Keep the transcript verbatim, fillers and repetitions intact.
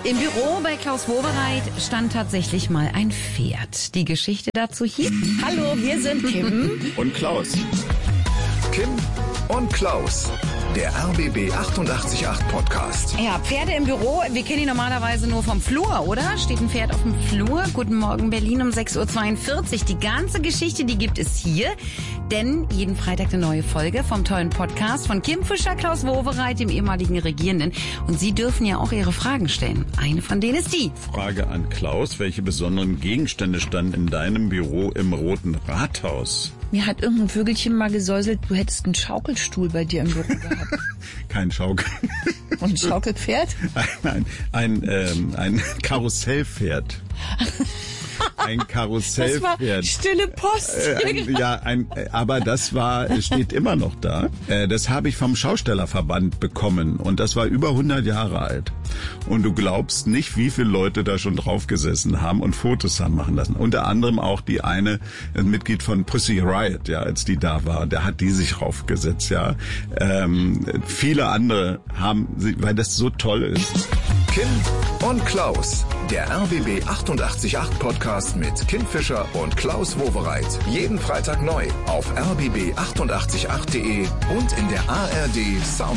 Im Büro bei Klaus Wowereit stand tatsächlich mal ein Pferd. Die Geschichte dazu hier. Hallo, wir sind Kim und Klaus. Kim und Klaus, der R B B achtundachtzig Komma acht Podcast. Ja, Pferde im Büro, wir kennen die normalerweise nur vom Flur, oder? Steht ein Pferd auf dem Flur. Guten Morgen Berlin um sechs Uhr zweiundvierzig. Die ganze Geschichte, die gibt es hier. Denn jeden Freitag eine neue Folge vom tollen Podcast von Kim Fischer, Klaus Wowereit, dem ehemaligen Regierenden. Und Sie dürfen ja auch Ihre Fragen stellen. Eine von denen ist die. Frage an Klaus. Welche besonderen Gegenstände standen in deinem Büro im Roten Rathaus? Mir hat irgendein Vögelchen mal gesäuselt, du hättest einen Schaukelstuhl bei dir im Büro gehabt. Kein Schaukel. Und ein Schaukelpferd? Nein, ein, ähm, ein Karussellpferd. Ein Karussellpferd. Das war stille Post. Äh, ein, ja, ein, aber das war, steht immer noch da. Äh, das habe ich vom Schaustellerverband bekommen und das war über hundert Jahre alt. Und du glaubst nicht, wie viele Leute da schon drauf gesessen haben und Fotos haben machen lassen. Unter anderem auch die eine, ein Mitglied von Pussy Riot, ja, als die da war, der hat die sich raufgesetzt, ja. Ähm, viele andere haben, weil das so toll ist. Kim und Klaus, der R B B achtundachtzig Komma acht Podcast mit Kim Fischer und Klaus Wowereit. Jeden Freitag neu auf r b b achtundachtzig Komma acht punkt de und in der A R D Sound